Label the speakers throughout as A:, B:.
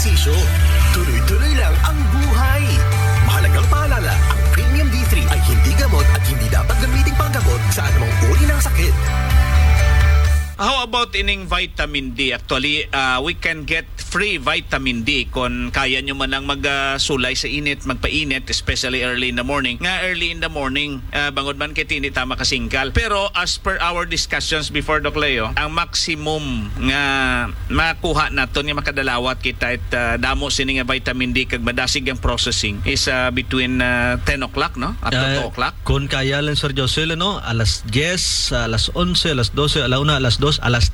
A: ehersisyo. Tuloy-tuloy lang ang buhay. Mahalagang paalala, ang Premium D3 ay hindi gamot at hindi dapat gamitin panggamot sa anumang uri ng sakit.
B: How about ining vitamin D? Actually, we can get free vitamin D kung kaya nyo man lang magsulay sa init, magpainit, especially early in the morning. Nga early in the morning, bangod man kay hindi tama kasingkal. Pero as per our discussions before, Doc Leo, ang maximum nga makuha naton nga makadalawat kita at damo sini nga vitamin D kag madasig ang processing is between 10 o'clock, no? Up to 2 o'clock.
C: Kung kaya lang, Sir Josel, no? Alas 10, alas 11, alas 12, alauna, alas 2, alas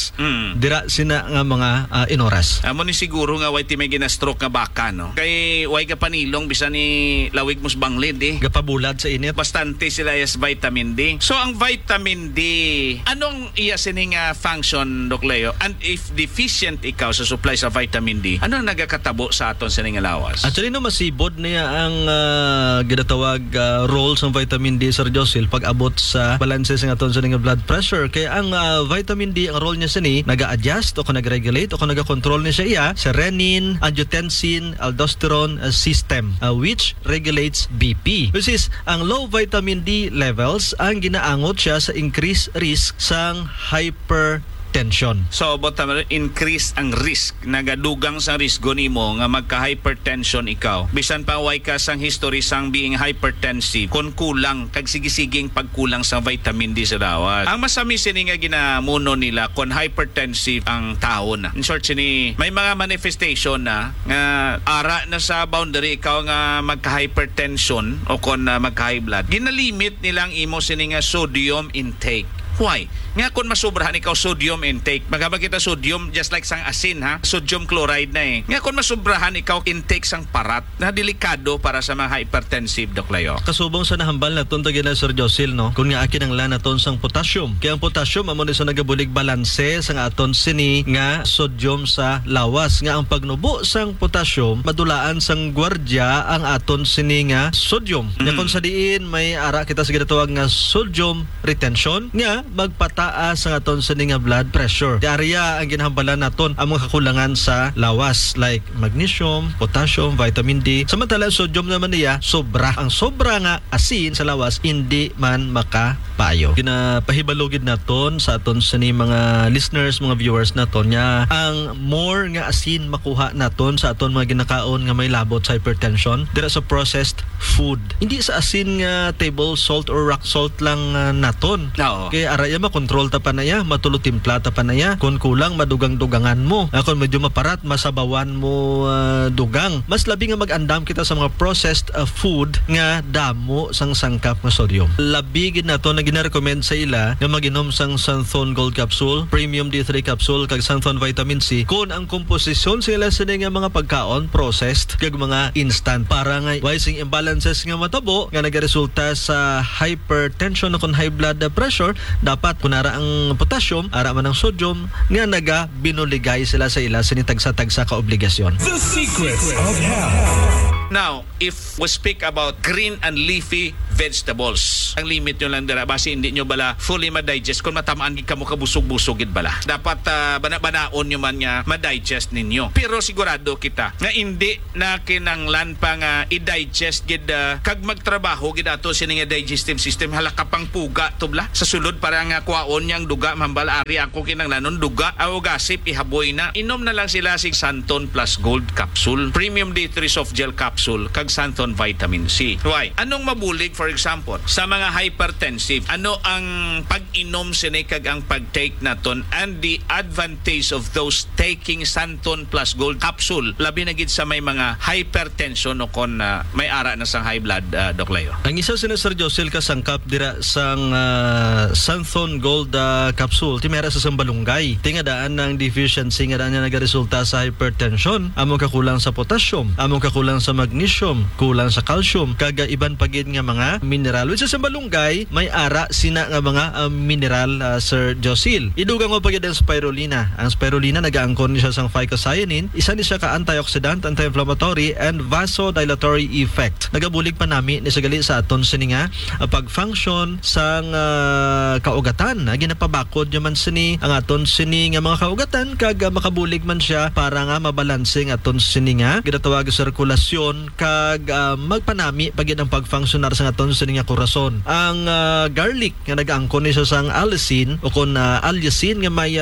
C: 3. Dira sina nga mga inoras.
B: Amo ni siguro nga way ti may gina-stroke nga baka, no? Kay way ka panilong bisan ni lawig mos banglid
C: Gapabulad sa init.
B: Bastante sila is vitamin D. So ang vitamin D, anong iya sining function, Doc Leo? And if deficient ikaw sa supply sa vitamin D, ano ang nagakatabo sa aton sining lawas?
C: Actually, no, masibod niya ang ginatawag role sa vitamin D, Sir Josel, pag abot sa balanse sa aton sining blood pressure. Kaya ang vitamin D, ang role niya sini, naga-adjust o naga-regulate o naga-control niya siya sa renin, angiotensin, aldosterone system, which regulates BP. Which is, ang low vitamin D levels ang ginaangot siya sa increased risk sang hypertension.
B: So, but increase ang risk, nagadugang sa risgo nimo nga magka-hypertension ikaw. Bisan pa way ka sang history sang being hypertensive, kung kulang, kag sige-siging pagkulang sa vitamin D sa dawat. Ang masami sini nga ginamuno nila kung hypertensive ang tao na. In short, sini, may mga manifestation na nga ara na sa boundary ikaw nga magka-hypertension o kung magka-high blood. Ginalimit nilang imo sini nga sodium intake. Why? Nga kung masubrahan ikaw sodium intake, magkabag kita sodium just like sang asin, ha? Sodium chloride na Nga kung masubrahan ikaw intake sang parat, na delikado para sa mga hypertensive, Doc Leo.
C: Kasubong sa nahambal na tagin na, Sir Josel, no? Kung nga akin ang lanaton sang potassium. Kaya ang potassium, amo ni sa nagabulig balanse sang aton sini nga sodium sa lawas. Nga ang pagnubo sang potassium, madulaan sang gwardya ang aton sini nga sodium. Nga kung sa diin, may ara kita sa ginatawag nga sodium retention, nga magpataas ang aton sa nga blood pressure. Di area ang ginahambalan naton ang mga kakulangan sa lawas like magnesium, potassium, vitamin D. Samantala sodium naman niya sobra. Ang sobra nga asin sa lawas hindi man makapayo. Ginapahibalugid naton sa aton sa mga listeners, mga viewers naton nga ang more nga asin makuha naton sa aton mga ginakaon nga may labot sa hypertension dira sa processed food. Hindi sa asin nga table salt or rock salt lang naton.
B: Oo.
C: Kaya araya makontrol ta pa na ya, matulo timpla ta pa na ya. Kung kulang madugang-dugangan mo. Kung medyo maparat, masabawan mo dugang. Mas labi nga mag-andam kita sa mga processed food nga damo sang sangkap nga sodium. Labi gid nato na gina-recommend sa ila nga mag-inom sang Santhon Gold Capsule, Premium D3 Capsule kag Santhon Vitamin C kung ang komposisyon sila sa nga mga pagkaon processed kag mga instant para nga wising imbalances nga matabo nga nagaresulta sa hypertension o kung high blood pressure. Dapat kunara ang potassium, ara man ang sodium nga naga binuligay sila sa ila sinitagsa-tagsa ka obligasyon.
A: The Secrets of Health.
B: Now, if we speak about green and leafy vegetables, ang limit nyo lang dira base hindi nyo bala fully ma-digest kung matamaan gid kamo kabusog-busog gid bala. Dapat bana-banaon nyo man nga ma-digest ninyo. Pero sigurado kita nga hindi na kinanglan pa nga i-digest gid kag magtrabaho gid ato sini nga digestive system halaka pang puga tubla sa sulod para nga kuwaon yang duga mambal ari ako kinanglanon duga o gasip ihaboy na. Inom na lang sila si Santhon Plus Gold Capsule, Premium D3 Soft Gel Capsule kag Santhon Vitamin C. Why? Anong mabulig for example sa mga hypertensive? Ano ang pag-inom sini kag ang pag-take naton and the advantage of those taking Santhon Plus Gold Capsule labi na gid sa may mga hypertension o kon may ara na sang high blood, Doc Leo.
C: Ang isa sina Sir Josel kasangkap dira sang Santhon Gold Capsule timera sa sambalunggay. Tingadaan ng deficiency nga daan nga nagaresulta sa hypertension, among kakulang sa potassium, among kakulang sa magnesium, kulang sa calcium, kaga iban pagid nga mga mineral. Which sa malunggay, may ara sina nga mga mineral, Sir Josil. Idugang mo pagid ang spirulina. Ang spirulina nagaangkon niya sang phycocyanin, isa ni siya ka antioxidant, anti-inflammatory and vasodilatory effect. Nagabulig pa nami ni sa gali sa aton sini nga pag-function sang kaugatan. Ginapabakod naman sini ang aton sini nga mga kaugatan kag makabulig man siya para nga mabalanse ang aton sini nga ginatawag sirkulasyon kag magpanami pagid ang pag-functionar sa aton sini nga korason. Ang garlic nga nag-angkon ni siya sang allicin o kon allicin nga may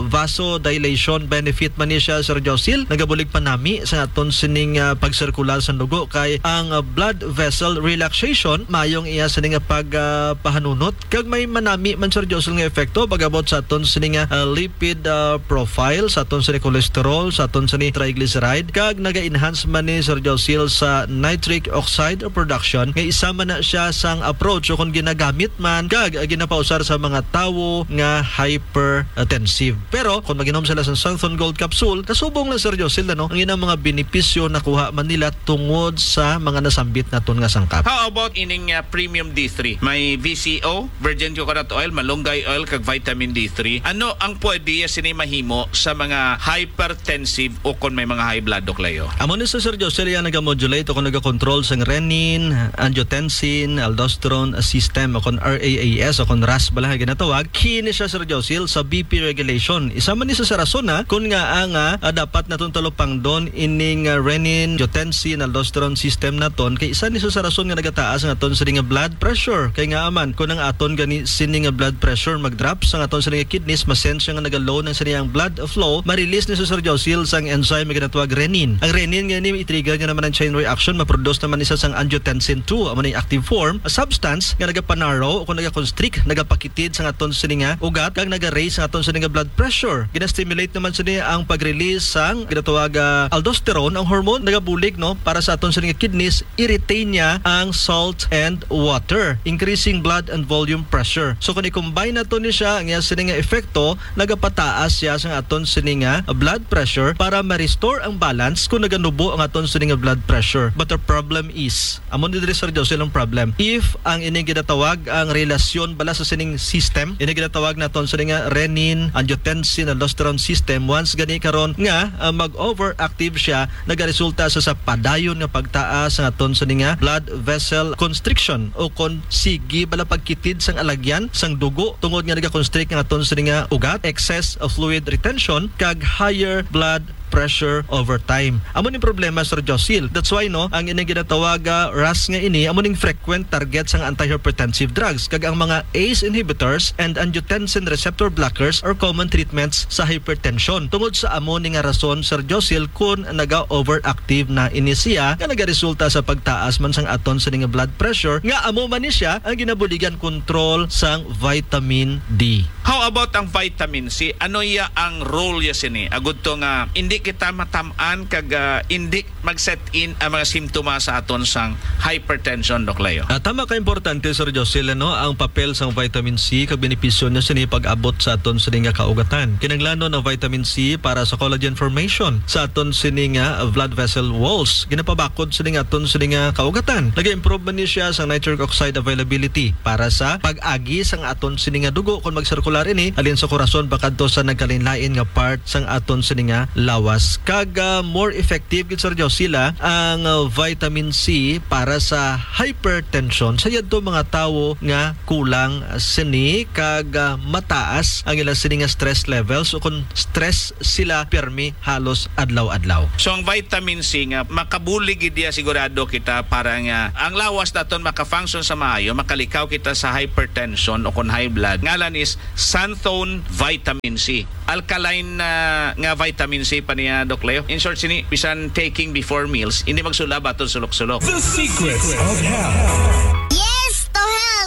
C: vasodilation benefit man ni siya, Sir Josil. Nagabulig pa nami sa aton sining pagsirkular sa dugo kay ang blood vessel relaxation mayong iya sining pagpahanunot kag may manami man, Sir Josil, nga epekto pagabot sa aton sining lipid profile, sa aton sining cholesterol, sa aton sining triglyceride kag naga-enhance man ni Sir Josil sa nitric oxide production nga isa man na siya sang approach o kung ginagamit man kag ginapausar sa mga tawo nga hypertensive. Pero kung maginom sila sa Southern Gold Capsule, kasubong lang, Sir Josil, ang inang mga benepisyo nakuha man nila tungod sa mga nasambit naton nga sangkap.
B: How about ining premium D3? May VCO, virgin coconut oil, malunggay oil kag vitamin D3. Ano ang pwede sini mahimo sa mga hypertensive o kung may mga high blood, Doclayo?
C: Amo ni Sir Josil yan nagamodulate o kung nagakontrol sa renin, angiotensin, aldosterone system o kung RAAS o kung RAS bala ginatawag. Kini siya, Sir Josil, sa BP regulation. Isa man ni sa rason kung nga ang dapat natong talupang doon ining renin, angiotensin, aldosterone system naton kay isa ni sa rason nga nagataas ang aton sa blood pressure. Kay nga aman kung ang aton gani sining blood pressure mag-drop sa aton sa kidneys, masense nga nagalow ng siniyang blood flow, ma-release ni Sir Josil sang enzyme nga ginatawag renin. Ang renin nga ni i-trigger nga naman ang chain reaction, ma-produce naman isa sang angiotensin 2, amo ni active form, a substance nga nagapanarrow o kung nagaconstrict, nagapakitid sa aton sininga ugat kag naga-raise sa aton sininga blood pressure. Gina-stimulate naman sini ang pag-release sang ginatawag aldosterone, ang hormone nagabulig para sa aton sininga kidneys, i-retain niya ang salt and water, increasing blood and volume pressure. So kung i-combine nato ni siya ang sininga epekto, nagapataas siya sa aton sininga blood pressure para ma-restore ang balance kung naganubo ang aton sininga blood pressure. But the problem is, amon diri, Sir Josil, ang problem, if ang ining ginatawag ang relasyon bala sa sining system, ining ginatawag naton sininga renin, angiotensin, aldosterone system, once gani karon nga mag-overactive siya, nagaresulta sa padayon nga pagtaas sa aton sininga blood vessel constriction o kon sige bala pagkitid sang alagyan sang dugo tungod nga nagakonstrict nga aton sininga ugat, excess of fluid retention kag higher blood pressure over time. Amo ning problema, Sir Josil. That's why ang ining ginatawag RAS nga ini amo ning frequent target sang antihypertensive drugs kag ang mga ACE inhibitors and angiotensin receptor blockers are common treatments sa hypertension. Tungod sa amo ning rason, Sir Josil, kun naga-overactive na ini siya nga nagaresulta sa pagtaas man sang aton sa ning blood pressure nga amo man ni siya ang ginabuligan control sang vitamin D.
B: How about ang vitamin C? Ano ya ang role ya sini? Agud to nga hindi kita matamaan kag hindi mag-set in ang mga simptoma sa aton sang hypertension, Doclayo.
C: Tama ka importante, Sir Josil, ang papel sang vitamin C kag benepisyo niya sini pag-abot sa aton sining kaugatan. Kinahanglanon ang vitamin C para sa collagen formation sa aton sining blood vessel walls. Ginapabakod sining aton sining kaugatan. Nag-improve man ni siya sa nitric oxide availability para sa pag-agi sang aton sining dugo kung mag-circular ini alin sa korason bakadto sa nagkalinlain nga part sang aton sining lawas. Kag more effective gid, Sir Josil, ang vitamin C para sa hypertension sa yadto mga tawo nga kulang sini kag mataas ang ilang sini nga stress levels o kung stress sila permi halos adlaw-adlaw.
B: So ang vitamin C nga makabulig gid dia sigurado kita para nga ang lawas naton maka-function sa maayo, makalikaw kita sa hypertension o kung high blood. Ngalan is xanthone vitamin C. Alkaline nga vitamin C pa niya, Doc Leo. In short, sini bisan taking before meals, hindi magsula baton sulok-sulok.
A: The secret of health.
D: Yes to health!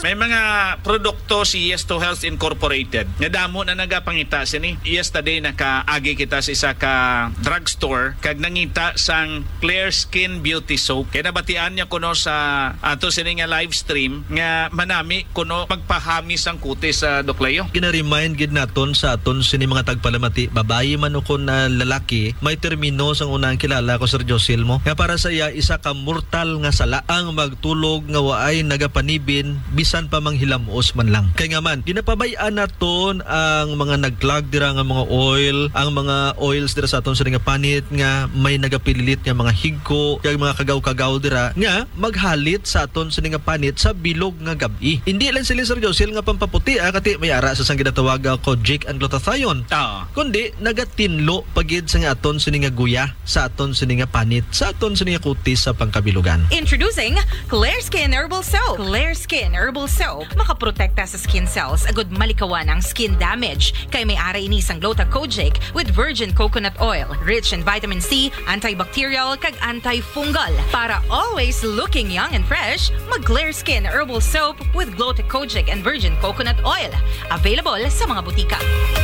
B: May mga produkto si Yes to Health Incorporated. Nga damo na nagapangita sini. Yesterday nakaagi kita sa isa ka drugstore kag nangita sang Clear Skin Beauty Soap. Kaya nabatian niya kuno sa ato sini nga live stream nga manami kuno magpahamis ang kutis sa Doklayo.
C: Gina-remind gid naton sa aton sini mga tagpalamati, babayi man o kon na lalaki, may termino sang unang kilala ko Sir Josil mo. Nga para sa iya isa ka mortal nga sala ang magtulog nga waay nagapanibin bisan pa manghilamos man lang. Kay nga man ginapabay-an naton ang mga nagklag dira nga mga oil, ang mga oils dira sa aton sini nga panit nga may nagapililit nga mga higko kag mga kagaw-kagaw dira nga maghalit sa aton sini nga panit sa bilog nga gabi. Hindi lang sila Sir Josil nga pampaputi kati may ara sa sang ginatawag kojic and glutathione. Kundi nagatinlo pagid sa nga aton sini nga guya sa aton sini nga panit sa aton sini nga kutis sa pangkabilugan.
D: Introducing Clear Skin Herbal Soap. Clear Skin Herbal Soap makaprotekta sa skin cells agud malikawan ang skin damage kay may ara ini sang Glutacogic with virgin coconut oil rich in vitamin C, antibacterial kag antifungal. Para always looking young and fresh, mag Clear Skin Herbal Soap with Glutacogic and virgin coconut oil. Available sa mga butika.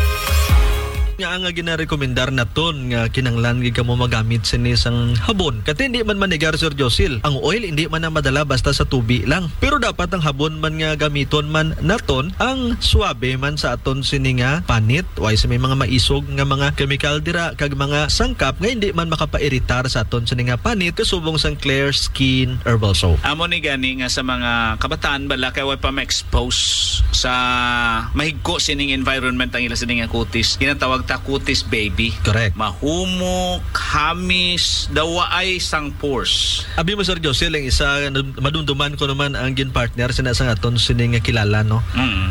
C: Nga ang ginarekomendar naton nga kinanglan gid kamo magamit sini sang habon. Kati hindi man manigar Sir Josil. Ang oil hindi man na madala basta sa tubi lang. Pero dapat ang habon man nga gamiton man naton ang suabe man sa aton sini nga panit. Way sa may mga maisog nga mga chemical dira kag mga sangkap nga hindi man makapairitar sa aton sini nga panit kasubong sang Clear Skin Herbal Soap.
B: Amo ni gani nga sa mga kabataan bala kay way pa ma-expose sa mahigko sining environment ang ila sining nga kutis. Ginatawag ta kutis baby.
C: Correct.
B: Mahumok, hamis, dawaay sang pores.
C: Abi mo Sir Josil ang isa madumduman ko naman ang gin partner sa sang aton sini nga kilala no.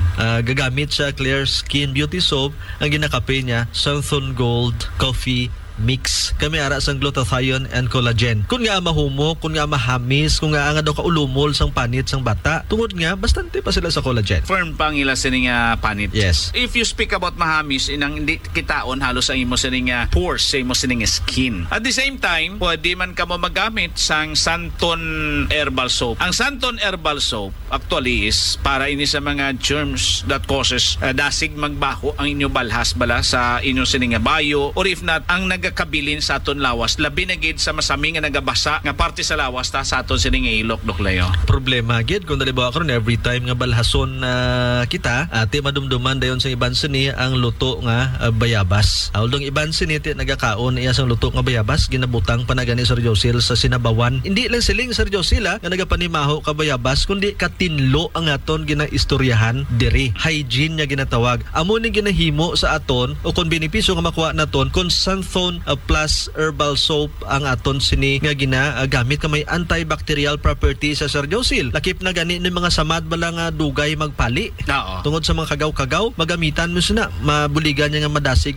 C: Gagamit sa Clear Skin Beauty Soap ang ginakape niya Sunthorn Gold Coffee Mix. Kami ara sang glutathione and collagen. Kung nga mahumok, kung nga mahamis, kung nga daw kaulumol sang panit sang bata, tungod nga bastante pa sila sa collagen.
B: Firm pang ila sining panit.
C: Yes.
B: If you speak about mahamis, inang hindi kitaon halos ang imo sining pores sa imo sining skin. At the same time, pwede man ka mo magamit sang Santon Herbal Soap. Ang Santon Herbal Soap actually is para ini sa mga germs that causes dasig magbaho ang inyo balhas bala sa inyo sining bayo, or if not ang kabilin sa aton lawas labi na gid sa masami nga nagabasa nga parte sa lawas ta sa aton sining ilok Doklayo.
C: Problema gid kung dalibawa karon every time nga balhason kita ate madumduman dayon sa iban sini ang luto nga bayabas. Although iban sini ti nagakaon iya sang luto nga bayabas ginabutang panagani Sir Josil sa sinabawan. Hindi lang siling Sir Josil nga nagapanimaho ka bayabas kundi katinlo ang aton ginaistoryahan diri. Hygiene nya ginatawag. Amo ni ginahimo sa aton o kung benepisyo nga makuha naton kung Sunthorn plus herbal soap ang aton sini nga ginagamit ka may antibacterial property sa Sir Josil. Lakip na gani ni mga samad bala nga dugay magpali. Tungod sa mga kagaw-kagaw, magamitan mo sina. Mabuligan niya nga madasig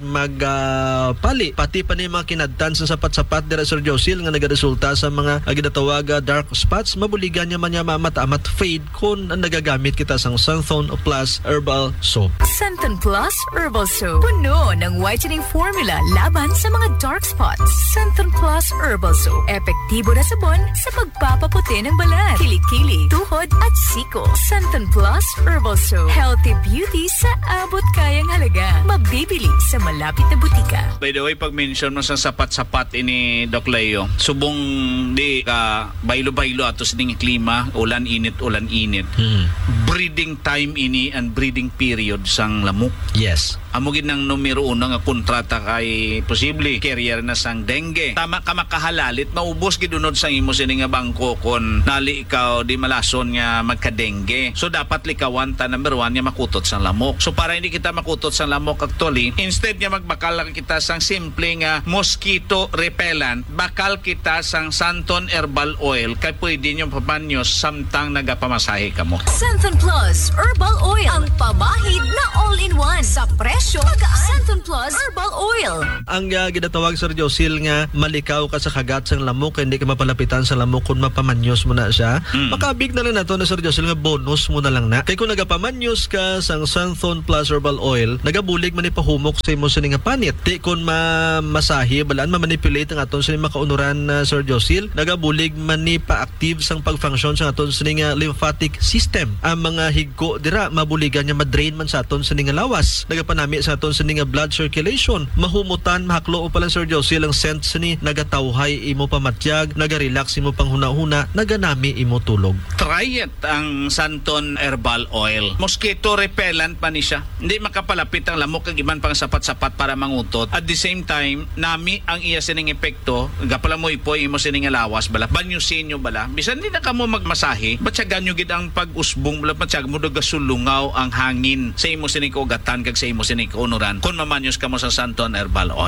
C: magpali. Pati pa ni mga kinadtan sa sapat-sapat dira Sir Josil nga nagaresulta sa mga ginatawag dark spots, mabuligan niya man niya mamatamat fade kung nagagamit kita sang Sunthorn plus herbal soap.
E: Sunthorn Plus Herbal Soap. Puno ng whitening formula laban sa mga dark spots. Sunthorn Plus Herbal Soap. Epektibo na sabon sa pagpapaputi ng balat, kilikili, tuhod at siko. Sunthorn Plus Herbal Soap. Healthy beauty sa abot kayang halaga. Mabibili sa malapit na butika.
B: By the way, pag mention mo sa sapat-sapat ini Doc Leo, subong di ka baylo-baylo ato sining klima, ulan-init. Breeding time ini and breeding period sang lamok.
C: Yes.
B: Amo gid nang numero 1 nga kontrata kay posible carrier na sang dengue. Tama ka makahalalit maubos gid unod sang imo sini nga bangko kon nali ikaw di malason nga magka-dengue. So dapat likawan ta number 1 nga makutot sang lamok. So para hindi kita makutot sang lamok actually, instead nga magbakal lang kita sang simple nga mosquito repellent, bakal kita sang Santon Herbal Oil kay pwede nyo papanyos samtang nagapamasahe ka mo.
E: Sunthorn Plus Herbal Oil. Ang pamahid na all-in-one sa presyo presyo, magaan. Santon Plus Herbal Oil.
C: Ang ginatawag Sir Josil nga malikaw ka sa kagat sang lamok, hindi ka mapalapitan sa lamok kung mapamanyos mo na siya. Makabig na lang nato na Sir Josil nga bonus mo na lang na. Kay kung nagapamanyos ka sang Santon Plus Herbal Oil, nagabulig man ipahumok sa imo sini nga panit. Di kon masahi balaan mamanipulate ang aton sini makaunuran na Sir Josil, nagabulig man ni pa-active sang pag-function sa aton sini nga lymphatic system. Ang mga higko dira mabuligan nya madrain man sa aton sini nga lawas. Nagapanami sa aton sini nga blood circulation. Mahumutan, mahaklo o pala Sir Josil ang scent sini nagatawhay imo pamatyag, nagarelax imo panghuna-huna, naganami imo tulog.
B: Try it ang Santon Herbal Oil. Mosquito repellent pa ni siya. Hindi makapalapit ang lamok ang iban pang sapat-sapat para mangutot. At the same time, nami ang iya sining epekto, gapala mo ipoy imo sining lawas bala, banyusin nyo bala. Bisan di na kamo magmasahe, batyagan nyo gid ang pag-usbong bala, batyagan mo gasulungaw ang hangin sa imo sining kaugatan kag sa imo sining kaunuran. Kung mamanyos ka mo sa Santon Herbal Oil.